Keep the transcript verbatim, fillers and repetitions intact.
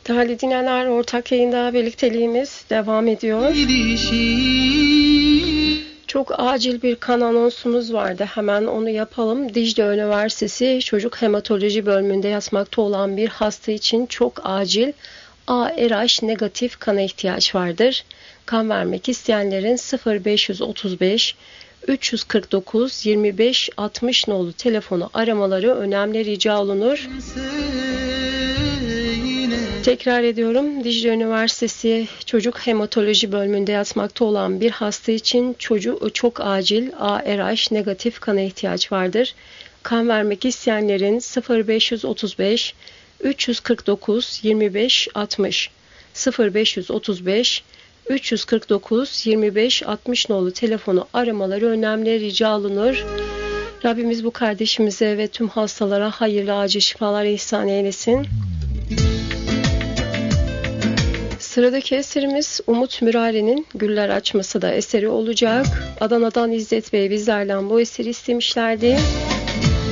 Değerli dinleyenler, ortak yayında birlikteliğimiz devam ediyor. Çok acil bir kan anonsumuz vardı. Hemen onu yapalım. Dicle Üniversitesi Çocuk Hematoloji bölümünde yatmakta olan bir hasta için çok acil A R H negatif kana ihtiyaç vardır. Kan vermek isteyenlerin sıfır beş otuz beş üç yüz kırk dokuz yirmi beş altmış nolu telefonu aramaları önemli rica olunur. Tekrar ediyorum. Dicle Üniversitesi Çocuk Hematoloji bölümünde yatmakta olan bir hasta için çocuğu çok acil A R H negatif kana ihtiyaç vardır. Kan vermek isteyenlerin sıfır beş otuz beş üç yüz kırk dokuz yirmi beş altmış sıfır beş otuz beş üç yüz kırk dokuz yirmi beş altmış nolu telefonu aramaları önemli rica olunur. Rabbimiz bu kardeşimize ve tüm hastalara hayırlı acil şifalar ihsan eylesin. Sıradaki eserimiz Umut Mürari'nin Güller Açması da eseri olacak. Adana'dan İzzet Bey bizlerden bu eseri istemişlerdi.